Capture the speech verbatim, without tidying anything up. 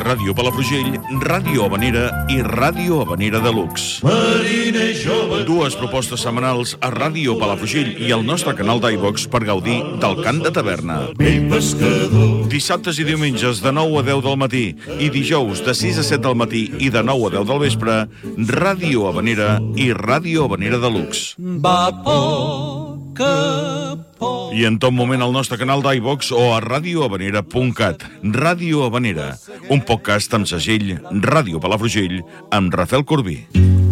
Ràdio Palafrugell, Ràdio Havanera i Ràdio Havanera Deluxe. Mariner jove. Dues propostes setmanals a Ràdio Palafrugell i al nostre canal d'iVox per gaudir del cant de taverna. Vell pescador. Dissabtes i diumenges de nou a deu del matí i dijous de sis a set del matí i de nou a deu del vespre, Ràdio Havanera i Ràdio Havanera Deluxe. Va poc a poc. I en tot moment al nostre canal d'iVox o a radio havanera punt cat. Ràdio Havanera, un podcast amb segell Ràdio Palafrugell amb Rafael Corbí.